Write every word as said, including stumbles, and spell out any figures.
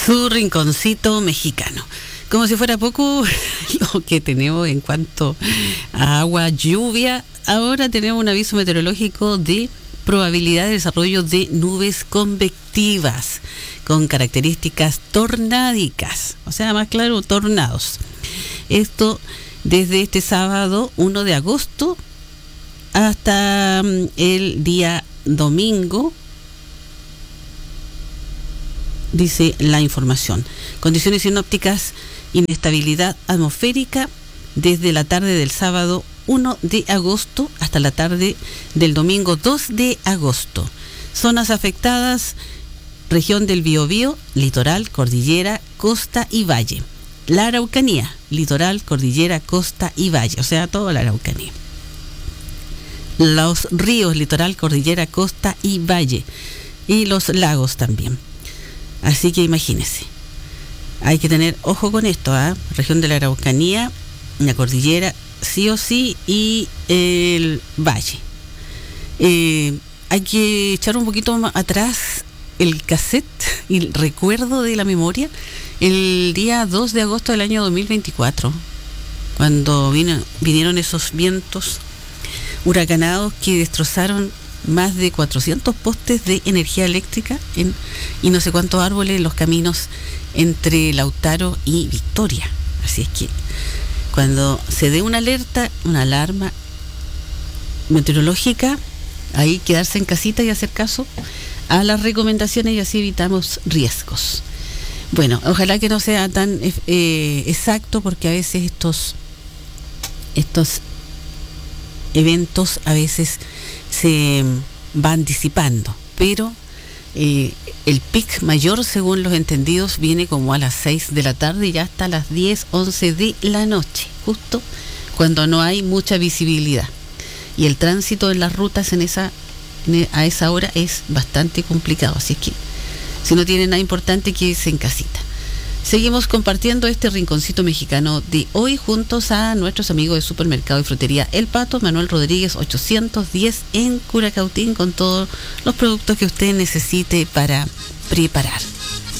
Su rinconcito mexicano. Como si fuera poco lo que tenemos en cuanto a agua, lluvia, ahora tenemos un aviso meteorológico de probabilidad de desarrollo de nubes convectivas con características tornádicas, o sea, más claro, tornados. Esto desde este sábado uno de agosto hasta el día domingo, dice la información. Condiciones sinópticas, inestabilidad atmosférica desde la tarde del sábado uno de agosto hasta la tarde del domingo dos de agosto. Zonas afectadas: región del Biobío, litoral, cordillera, costa y valle. La Araucanía, litoral, cordillera, costa y valle, o sea, toda la Araucanía. Los ríos, litoral, cordillera, costa y valle. Y los lagos también. Así que imagínense. Hay que tener ojo con esto, ¿eh? Región de la Araucanía, la cordillera, sí o sí, y el valle. Eh, hay que echar un poquito más atrás el cassette y el recuerdo de la memoria. El día dos de agosto del año dos mil veinticuatro, cuando vino, vinieron esos vientos huracanados que destrozaron más de cuatrocientos postes de energía eléctrica en, y no sé cuántos árboles en los caminos entre Lautaro y Victoria. Así es que cuando se dé una alerta, una alarma meteorológica, ahí quedarse en casita y hacer caso a las recomendaciones y así evitamos riesgos. Bueno, ojalá que no sea tan eh, exacto, porque a veces estos estos eventos a veces se van disipando, pero eh, el pic mayor, según los entendidos, viene como a las seis de la tarde y ya hasta las diez, once de la noche, justo cuando no hay mucha visibilidad. Y el tránsito en las rutas en esa, en, a esa hora es bastante complicado, así que si no tienen nada importante, quédense en casita. Seguimos compartiendo este rinconcito mexicano de hoy juntos a nuestros amigos de Supermercado y Frutería El Pato, Manuel Rodríguez ochocientos diez en Curacautín, con todos los productos que usted necesite para preparar.